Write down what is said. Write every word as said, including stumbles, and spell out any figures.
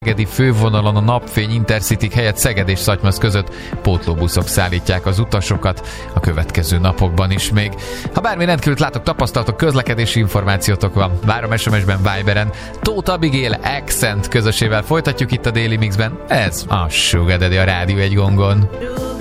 Szegedi fővonalon a Napfény Intercity helyett Szeged és Szatymasz között pótlóbuszok szállítják az utasokat a következő napokban is még. Ha bármi rendkívül látok, tapasztalatok, közlekedési információtok van, várom es em es-ben, Viberen. Tóth Abigail Accent közösével folytatjuk itt a Daily Mixben. Ez a Sugar Daddy, a Rádió egy gongon.